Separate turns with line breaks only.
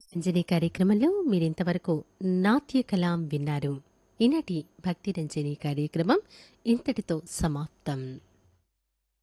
రంజని కార్యక్రమంలో మీరింతవరకు నాట్య కలాం విన్నారు. ఈనాటి భక్తి రంజని కార్యక్రమం ఇంతటితో సమాప్తం.